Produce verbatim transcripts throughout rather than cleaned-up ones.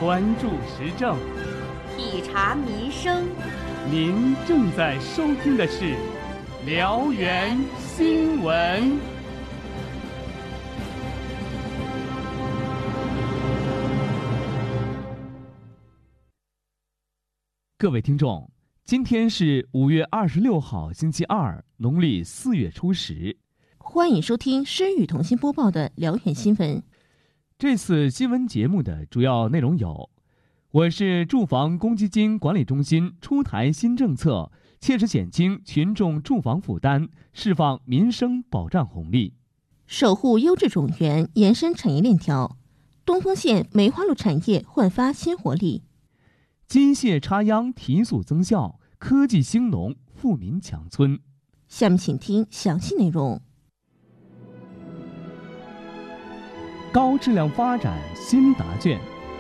关注时政， 体察民生。 您正在收听的是辽源新闻。各位听众，今天是五月二十六号，星期二，农历四月初十。 欢迎收听诗雨同心播报的辽源新闻。 这次新闻节目的主要内容有：我市住房公积金管理中心出台新政策，切实减轻群众住房负担，释放民生保障红利； 守护优质种源，延伸产业链条，东丰县梅花鹿产业焕发新活力； 机械插秧提速增效，科技兴农，富民强村。 下面请听详细内容。 高质量发展新答卷。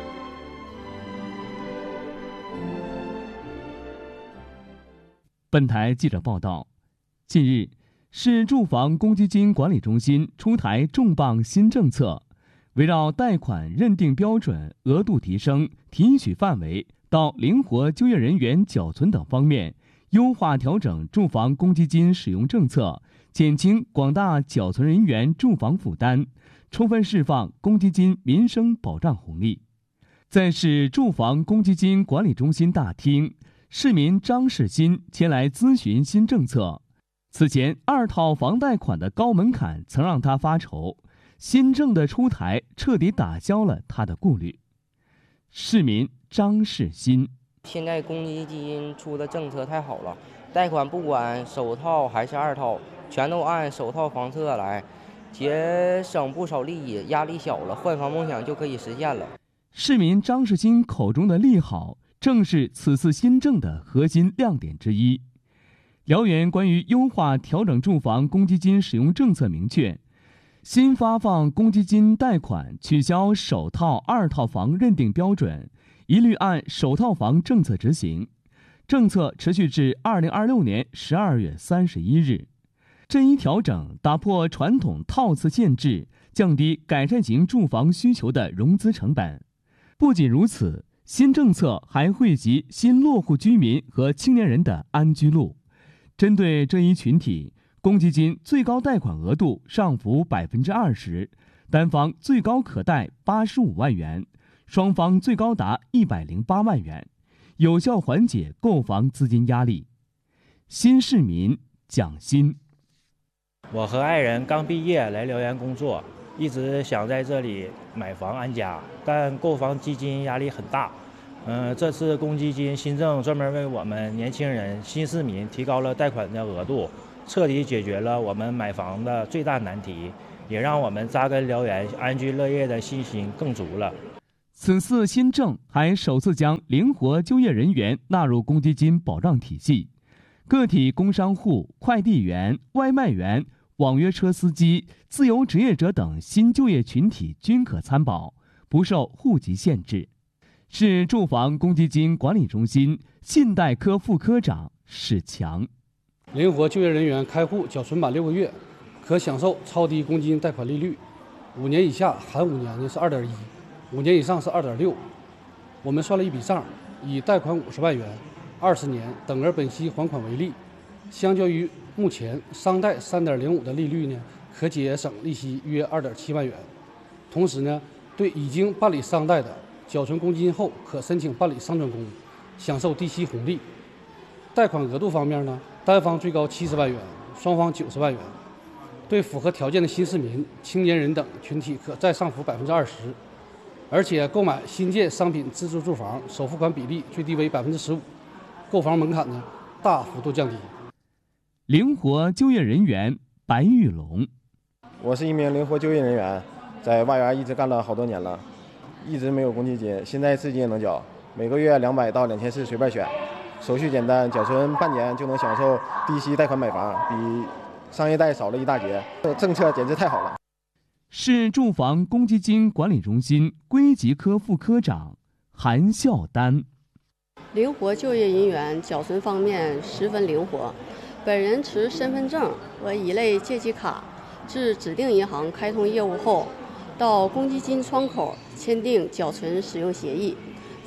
本台记者报道，近日，市住房公积金管理中心出台重磅新政策，围绕贷款认定标准、额度提升、提取范围到灵活就业人员缴存等方面，优化调整住房公积金使用政策，减轻广大缴存人员住房负担，充分释放公积金民生保障红利。在市住房公积金管理中心大厅，市民张世新前来咨询新政策。此前二套房贷款的高门槛曾让他发愁，新政的出台彻底打消了他的顾虑。市民张世新： 现在公积金出的政策太好了，贷款不管首套还是二套，全都按首套房策来，节省不少利益，压力小了，换房梦想就可以实现了。 市民张世新口中的利好，正是此次新政的核心亮点之一。辽源关于优化调整住房公积金使用政策明确，新发放公积金贷款取消首套、二套房认定标准，一律按首套房政策执行。政策持续至二零二六年十二月三十一日。这一调整打破传统套次限制，降低改善型住房需求的融资成本。不仅如此，新政策还惠及新落户居民和青年人的安居路。针对这一群体，公积金最高贷款额度上浮百分之二十，单方最高可贷八十五万元，双方最高达一百零八万元，有效缓解购房资金压力。新市民蒋欣： 我和爱人刚毕业来辽源工作，一直想在这里买房安家，但购房基金压力很大。嗯，这次公积金新政专门为我们年轻人、新市民提高了贷款的额度，彻底解决了我们买房的最大难题，也让我们扎根辽源、安居乐业的信心更足了。 此次新政还首次将灵活就业人员纳入公积金保障体系，个体工商户、快递员、外卖员、网约车司机、自由职业者等新就业群体均可参保，不受户籍限制。市住房公积金管理中心信贷科副科长史强： 灵活就业人员开户缴存满六个月，可享受超低公积金贷款利率，五年以下含五年的是二点一，五年以上是二点六。我们算了一笔账，以贷款五十万元，二十年等额本息还款为例，相较于目前商贷三点零五的利率呢，可节省利息约二点七万元。同时呢，对已经办理商贷的，缴存公积金后可申请办理商转公，享受低息红利。贷款额度方面呢，单方最高七十万元，双方九十万元。对符合条件的新市民、青年人等群体可再上浮百分之二十。而且购买新建商品自住住房，首付款比例最低为百分之十五，购房门槛呢大幅度降低。 灵活就业人员白玉龙： 我是一名灵活就业人员，在万源一直干了好多年了，一直没有公积金，现在自己也能缴，每个月两百到两千四随便选，手续简单，缴存半年就能享受低息贷款买房，比商业贷少了一大截，这政策简直太好了。 市住房公积金管理中心归集科副科长韩孝丹： 灵活就业人员缴存方面十分灵活，本人持身份证和一类借记卡，至指定银行开通业务后，到公积金窗口签订缴存使用协议，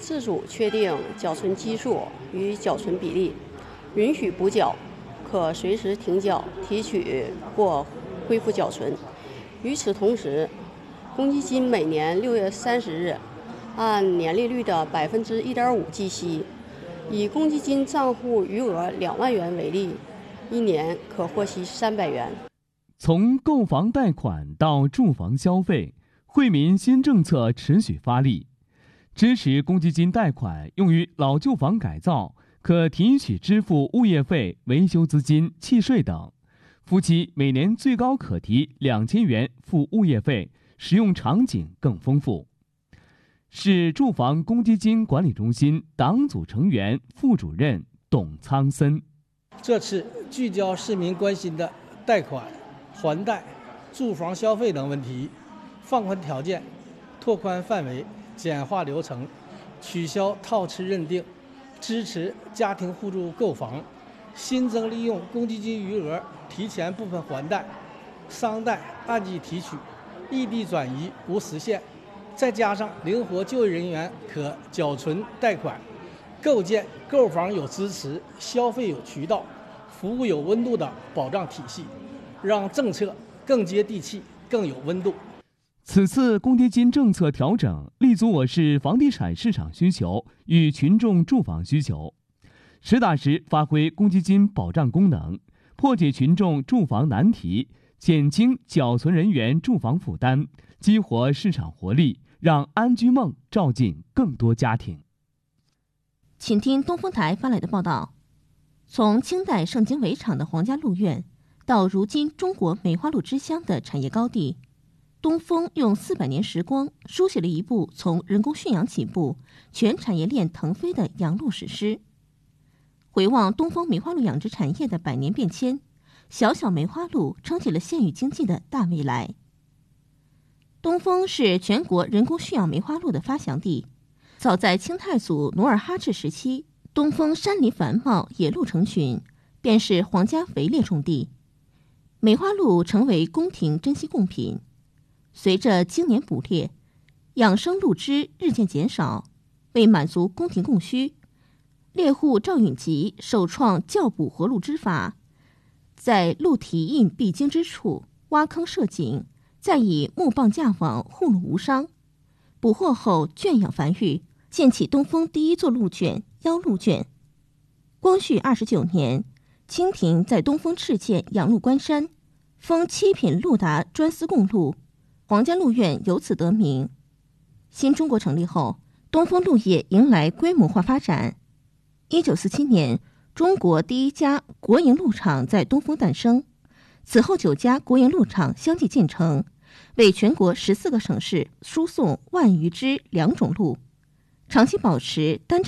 自主确定缴存基数与缴存比例，允许补缴，可随时停缴、提取或恢复缴存。与此同时，公积金每年六月三十日按年利率的百分之一点五计息。以公积金账户余额两万元为例，一年可获息三百元。 从购房贷款到住房消费，惠民新政策持续发力，支持公积金贷款用于老旧房改造，可提取支付物业费、维修资金、契税等。夫妻每年最高可提两千元付物业费，使用场景更丰富。市住房公积金管理中心党组成员、副主任董苍森： 这次聚焦市民关心的贷款、还贷、住房消费等问题，放宽条件，拓宽范围，简化流程，取消套吃认定，支持家庭互助购房，新增利用公积金余额提前部分还贷，商贷按季提取，异地转移无时限。再加上灵活就业人员可缴存贷款，构建购房有支持、消费有渠道、服务有温度的保障体系，让政策更接地气、更有温度。 此次公积金政策调整立足我市房地产市场需求与群众住房需求，实打实发挥公积金保障功能，破解群众住房难题，减轻缴存人员住房负担，激活市场活力，让安居梦照进更多家庭。 请听东风台发来的报道：从清代盛京围场的皇家鹿苑，到如今中国梅花鹿之乡的产业高地，东风用四百年时光书写了一部从人工驯养起步、全产业链腾飞的养鹿史诗。回望东风梅花鹿养殖产业的百年变迁，小小梅花鹿撑起了县域经济的大未来。东风是全国人工驯养梅花鹿的发祥地，早在清太祖努尔哈赤时期，东风山林繁茂，野鹿成群，便是皇家围猎重地。梅花鹿成为宫廷珍稀贡品。随着经年捕猎，养生鹿只日渐减少，为满足宫廷供需，猎户赵允吉首创教捕活鹿之法，在鹿蹄印必经之处挖坑设井，再以木棒架网护鹿无伤。捕获后圈养繁育，建起东风第一座鹿圈腰鹿圈。光绪二十九年，清廷在东风敕建养鹿关山，封七品鹿达专司贡鹿，皇家鹿苑由此得名。新中国成立后，东风鹿业迎来规模化发展。一九四七年，中国第一家国营鹿场在东风诞生，此后九家国营鹿场相继建成，为全国十四个省市输送万余只两种鹿，长期保持单